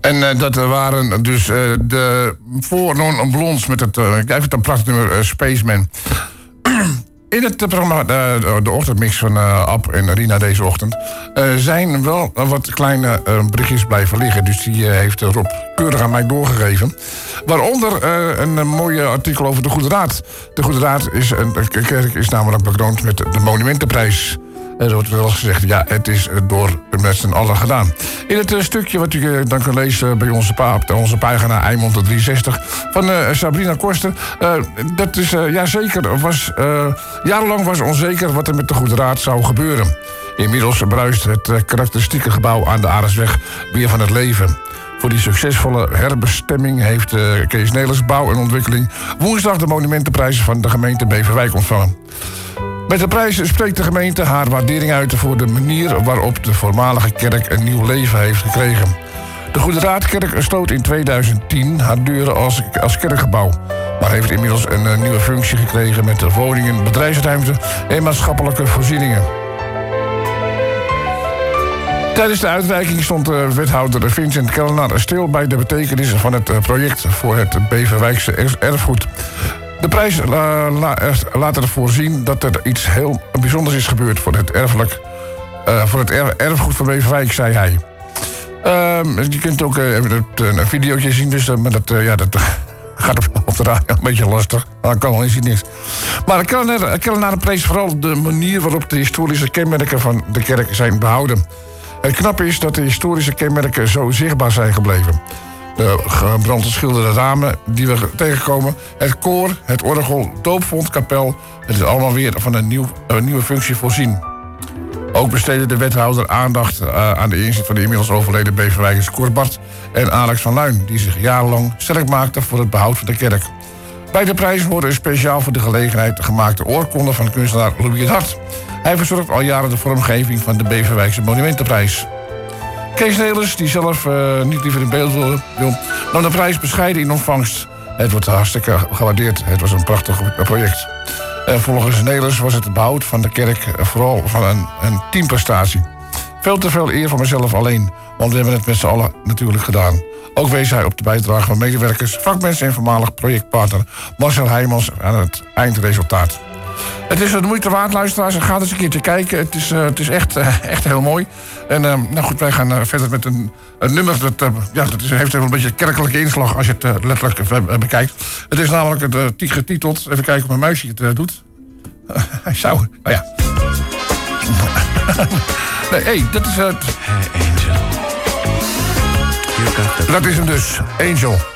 En dat waren dus de Four Non Blondes met het, even een prachtig nummer, Spaceman. In het programma, de ochtendmix van Ab en Rina deze ochtend, zijn wel wat kleine berichtjes blijven liggen. Dus die heeft Rob keurig aan mij doorgegeven. Waaronder een mooi artikel over de Goede Raad. De Goede Raad is namelijk bekroond met de Monumentenprijs. Er wordt wel gezegd, ja, het is door met z'n allen gedaan. In het stukje wat u dan kunt lezen bij onze pagina Eimond 63 van Sabrina Koster. Dat is, jazeker, jarenlang was onzeker wat er met de Goede Raad zou gebeuren. Inmiddels bruist het karakteristieke gebouw aan de Arendsweg weer van het leven. Voor die succesvolle herbestemming heeft Kees Nelers Bouw en Ontwikkeling woensdag de monumentenprijs van de gemeente Beverwijk ontvangen. Met de prijs spreekt de gemeente haar waardering uit voor de manier waarop de voormalige kerk een nieuw leven heeft gekregen. De Goede Raadkerk sloot in 2010 haar deuren als kerkgebouw, maar heeft inmiddels een nieuwe functie gekregen met woningen, bedrijfsruimte en maatschappelijke voorzieningen. Tijdens de uitreiking stond wethouder Vincent Kellenaar stil bij de betekenis van het project voor het Beverwijkse erfgoed. De prijs laat ervoor zien dat er iets heel bijzonders is gebeurd voor het erfgoed van Beverwijk, zei hij. Je kunt ook een videootje zien, dus, maar dat gaat op de radio een beetje lastig. Dat kan wel eens niks. Maar Kellenaar prees vooral de manier waarop de historische kenmerken van de kerk zijn behouden. Het knappe is dat de historische kenmerken zo zichtbaar zijn gebleven. De gebrandschilderde ramen die we tegenkomen, het koor, het orgel, doopvont, kapel. Het is allemaal weer van een nieuwe functie voorzien. Ook besteedde de wethouder aandacht aan de inzet van de inmiddels overleden Beverwijkers Cor Bart en Alex van Luijn, die zich jarenlang sterk maakten voor het behoud van de kerk. Bij de prijs horen speciaal voor de gelegenheid gemaakte oorkonden van kunstenaar Louis het Hart. Hij verzorgt al jaren de vormgeving van de Beverwijkse Monumentenprijs. Kees Nelers, die zelf niet liever in beeld wil, nam de prijs bescheiden in ontvangst. Het wordt hartstikke gewaardeerd. Het was een prachtig project. Volgens Nelers was het behoud van de kerk vooral van een teamprestatie. Veel te veel eer voor mezelf alleen, want we hebben het met z'n allen natuurlijk gedaan. Ook wees hij op de bijdrage van medewerkers, vakmensen en voormalig projectpartner Marcel Heijmans aan het eindresultaat. Het is de moeite waard, luisteraars. Ga eens een keertje kijken. Het is echt heel mooi. En nou goed, wij gaan verder met een nummer. Dat heeft een beetje een kerkelijke inslag als je het letterlijk bekijkt. Het is namelijk getiteld. Even kijken of mijn muisje het doet. Hij zou. Oh ja. Nee, dat is het. Hey Angel. Dat is hem dus. Angel.